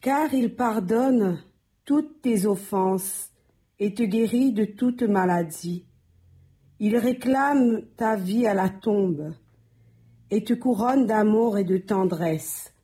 car il pardonne toutes tes offenses et te guérit de toute maladie. Il réclame ta vie à la tombe et te couronne d'amour et de tendresse.